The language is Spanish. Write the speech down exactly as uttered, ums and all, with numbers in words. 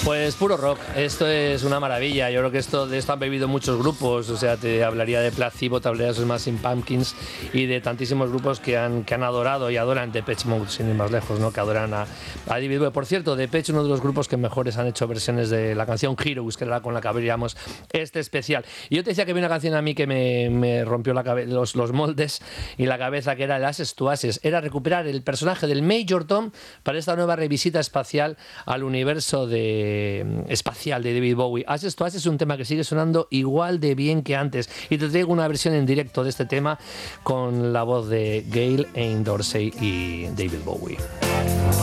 Pues puro rock, esto es una maravilla. Yo creo que esto de esto han bebido muchos grupos, o sea, te hablaría de Placebo, te hablaría de Smashing Pumpkins y de tantísimos grupos que han, que han adorado y adoran Depeche Mode, sin ir más lejos, ¿no? Que adoran a, a David Bowie. Por cierto, Depeche, uno de los grupos que mejores han hecho versiones de la canción Heroes, que era con la que abríamos este especial. Y yo te decía que había una canción a mí que me, me rompió la cabe- los, los moldes y la cabeza, que era el Ashes to Ashes. Era recuperar el personaje del Major Tom para esta nueva revisita espacial al universo de espacial de David Bowie. Ashes to Ashes es un tema que sigue sonando igual de bien que antes y te traigo una versión en directo de este tema con la voz de Gail Ann Dorsey y David Bowie.